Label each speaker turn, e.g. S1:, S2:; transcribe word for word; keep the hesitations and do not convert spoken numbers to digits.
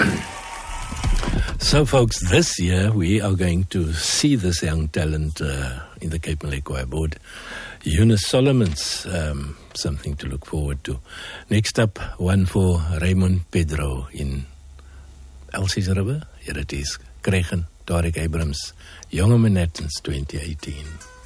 S1: So, folks, this year we are going to see this young talent uh, in the Cape Malay Choir Board. Eunice Solomons, um, something to look forward to. Next up, one for Raymond Pedro in Elsie's River. Here it is, Kregen, Tarek Abrams, Jonge Manhattans twenty eighteen.